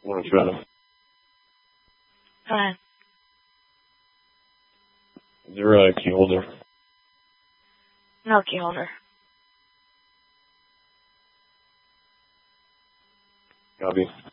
Want to try them? Go ahead. Is there a key holder? No key holder. Copy.